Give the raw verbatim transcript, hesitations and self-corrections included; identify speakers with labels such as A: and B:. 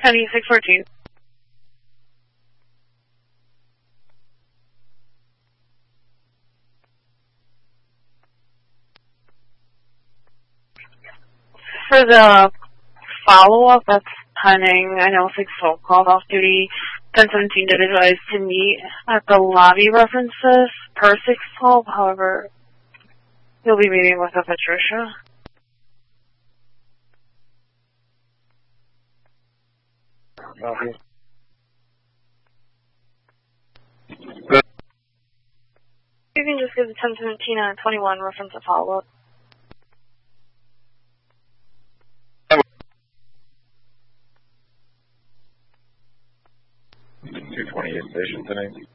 A: ten E six fourteen. For the follow-up, that's pending. I know six phone called off duty. ten seventeen did advise to meet at the lobby references per six twelve. However, he'll be meeting with a Patricia.
B: Copy.
A: You can just give the ten seventeen and twenty-one reference a follow-up.
B: two twenty-eight station tonight.